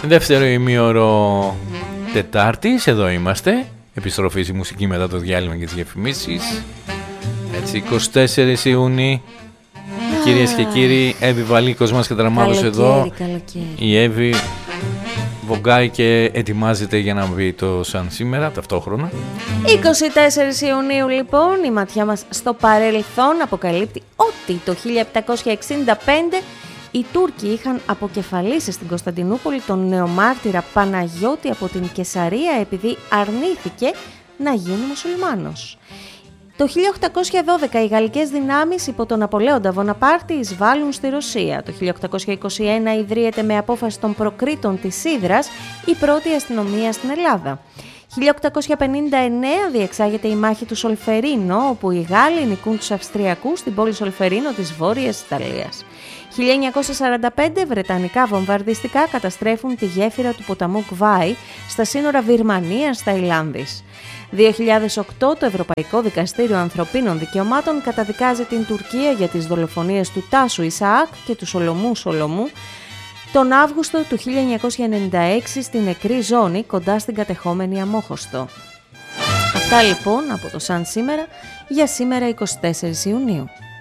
Δεύτερο ημίωρο Τετάρτης, εδώ είμαστε. Επιστροφή στη μουσική μετά το διάλειμμα και τις διαφημίσεις. Έτσι, 24 Ιούνιου. Κυρίες και κύριοι, Εύη Βαλίκος μας και Τραμάδος εδώ. Καλοκαίρι. Η Εύη βογκάει και ετοιμάζεται για να μπει το σαν σήμερα ταυτόχρονα. 24 Ιουνίου λοιπόν, η ματιά μας στο παρελθόν αποκαλύπτει ότι το 1765 οι Τούρκοι είχαν αποκεφαλίσει στην Κωνσταντινούπολη τον νεομάρτυρα Παναγιώτη από την Καισαρία επειδή αρνήθηκε να γίνει μουσουλμάνος. Το 1812 οι γαλλικές δυνάμεις υπό τον Ναπολέοντα Βοναπάρτη εισβάλλουν στη Ρωσία. Το 1821 ιδρύεται με απόφαση των προκρίτων της Ύδρας η πρώτη αστυνομία στην Ελλάδα. 1859 διεξάγεται η μάχη του Σολφερίνο, όπου οι Γάλλοι νικούν τους Αυστριακούς στην πόλη Σολφερίνο της Βόρειας Ιταλίας. 1945 βρετανικά βομβαρδιστικά καταστρέφουν τη γέφυρα του ποταμού Κβάι στα σύνορα Βυρμανίας-Ταϊλάνδης. 2008 το Ευρωπαϊκό Δικαστήριο Ανθρωπίνων Δικαιωμάτων καταδικάζει την Τουρκία για τις δολοφονίες του Τάσου Ισαάκ και του Σολομού Σολομού τον Αύγουστο του 1996 στην νεκρή ζώνη κοντά στην κατεχόμενη Αμόχωστο. Αυτά λοιπόν από το Σαν σήμερα για σήμερα 24 Ιουνίου.